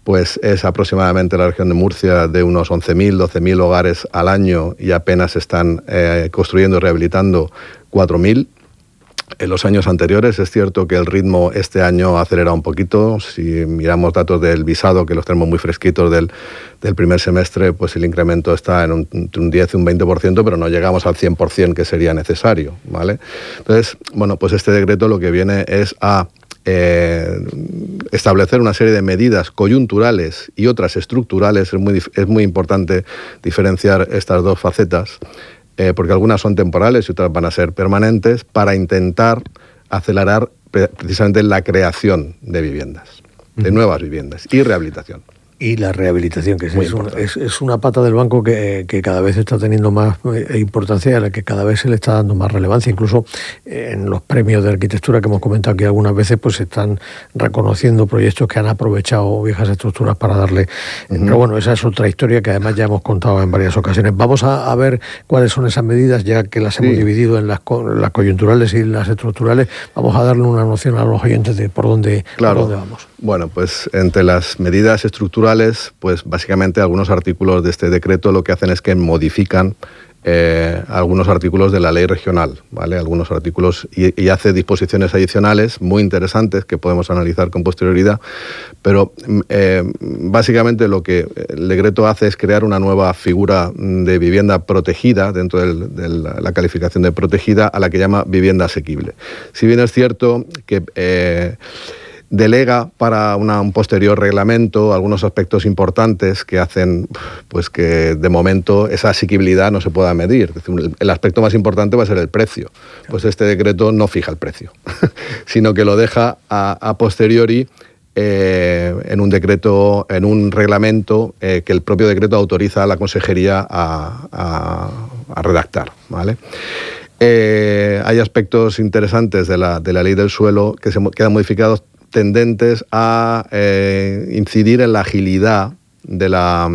pues es aproximadamente la región de Murcia de unos 11.000, 12.000 hogares al año y apenas están construyendo y rehabilitando 4.000. En los años anteriores es cierto que el ritmo este año ha acelerado un poquito. Si miramos datos del visado, que los tenemos muy fresquitos del primer semestre, pues el incremento está en entre un 10 y un 20%, pero no llegamos al 100% que sería necesario, ¿vale? Entonces, bueno, pues este decreto lo que viene es a establecer una serie de medidas coyunturales y otras estructurales. Es muy importante diferenciar estas dos facetas, porque algunas son temporales y otras van a ser permanentes, para intentar acelerar precisamente la creación de viviendas, de nuevas viviendas y rehabilitación. Y la rehabilitación, que es una pata del banco que cada vez está teniendo más importancia y a la que cada vez se le está dando más relevancia. Incluso en los premios de arquitectura que hemos comentado aquí algunas veces, pues se están reconociendo proyectos que han aprovechado viejas estructuras para darle... Pero bueno, esa es otra historia que además ya hemos contado en varias ocasiones. Vamos a ver cuáles son esas medidas, ya que las hemos dividido en las coyunturales y las estructurales. Vamos a darle una noción a los oyentes de por dónde vamos. Bueno, pues entre las medidas estructurales, pues básicamente algunos artículos de este decreto lo que hacen es que modifican algunos artículos de la ley regional, ¿vale? Algunos artículos y hace disposiciones adicionales muy interesantes que podemos analizar con posterioridad, pero básicamente lo que el decreto hace es crear una nueva figura de vivienda protegida dentro de la calificación de protegida, a la que llama vivienda asequible. Si bien es cierto que delega para un posterior reglamento algunos aspectos importantes que hacen pues que de momento esa asequibilidad no se pueda medir. Es decir, el aspecto más importante va a ser el precio. Pues este decreto no fija el precio, sino que lo deja a posteriori en un decreto, en un reglamento que el propio decreto autoriza a la Consejería a redactar, ¿vale? Hay aspectos interesantes de la ley del suelo que se quedan modificados, tendentes a incidir en la agilidad de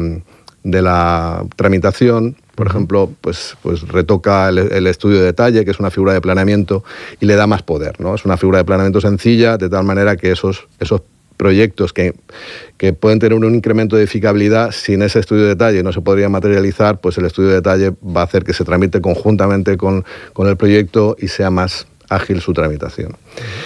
la tramitación. Por ejemplo, pues retoca el estudio de detalle, que es una figura de planeamiento, y le da más poder, ¿no? Es una figura de planeamiento sencilla, de tal manera que esos proyectos que pueden tener un incremento de edificabilidad, sin ese estudio de detalle no se podría materializar, pues el estudio de detalle va a hacer que se tramite conjuntamente con el proyecto y sea más ágil su tramitación.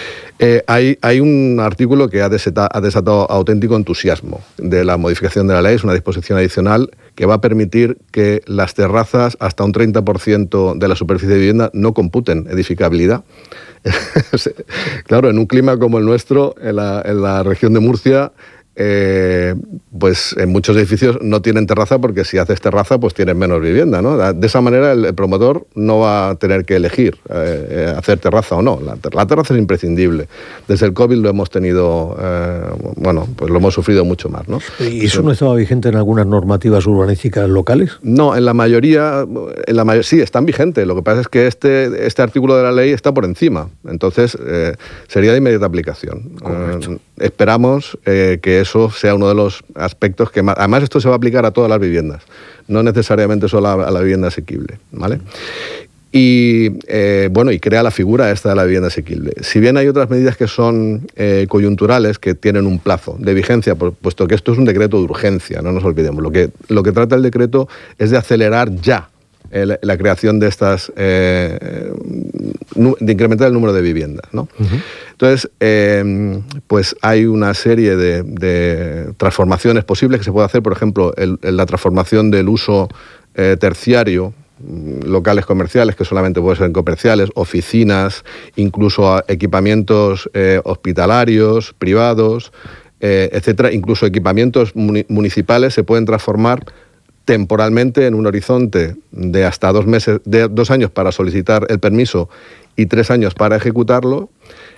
Hay un artículo que ha desatado auténtico entusiasmo de la modificación de la ley. Es una disposición adicional que va a permitir que las terrazas, hasta un 30% de la superficie de vivienda, no computen edificabilidad. Claro, en un clima como el nuestro, en la región de Murcia, pues en muchos edificios no tienen terraza, porque si haces terraza pues tienes menos vivienda, ¿no? De esa manera el promotor no va a tener que elegir hacer terraza o no. La terraza es imprescindible. Desde el COVID lo hemos tenido, pues lo hemos sufrido mucho más, ¿no? ¿Y eso no estaba vigente en algunas normativas urbanísticas locales? No, en la mayoría sí, están vigentes. Lo que pasa es que este artículo de la ley está por encima. Entonces sería de inmediata aplicación. Esperamos que eso sea uno de los aspectos que más... Además, esto se va a aplicar a todas las viviendas, no necesariamente solo a la vivienda asequible, ¿vale? Y crea la figura esta de la vivienda asequible. Si bien hay otras medidas que son coyunturales, que tienen un plazo de vigencia, puesto que esto es un decreto de urgencia, no nos olvidemos. Lo que trata el decreto es de acelerar ya la creación de estas... de incrementar el número de viviendas, ¿no? Entonces, pues hay una serie de transformaciones posibles que se puede hacer. Por ejemplo, la transformación del uso terciario, locales comerciales, que solamente pueden ser comerciales, oficinas, incluso equipamientos hospitalarios, privados, etcétera. Incluso equipamientos municipales se pueden transformar temporalmente en un horizonte de hasta 2 meses, de 2 años para solicitar el permiso y 3 años para ejecutarlo.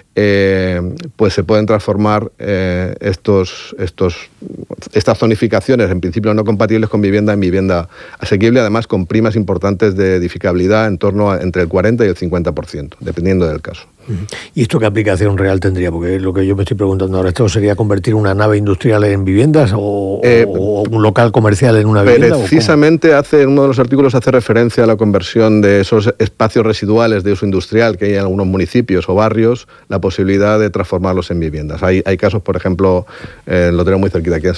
Pues se pueden transformar estas zonificaciones, en principio no compatibles con vivienda, en vivienda asequible, además con primas importantes de edificabilidad en torno a entre el 40 y el 50%, dependiendo del caso. ¿Y esto qué aplicación real tendría? Porque lo que yo me estoy preguntando ahora, ¿esto sería convertir una nave industrial en viviendas o un local comercial en una vivienda? Precisamente uno de los artículos hace referencia a la conversión de esos espacios residuales de uso industrial que hay en algunos municipios o barrios, la posibilidad de transformarlos en viviendas. Hay casos, por ejemplo, lo tenemos muy cerquita aquí en